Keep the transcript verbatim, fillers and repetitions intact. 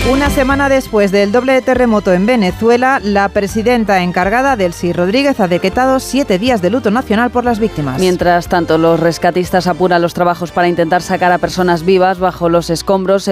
Una semana después del doble terremoto en Venezuela, la presidenta encargada, Delcy Rodríguez, ha decretado siete días de luto nacional por las víctimas. Mientras tanto, los rescatistas apuran los trabajos para intentar sacar a personas vivas bajo los escombros.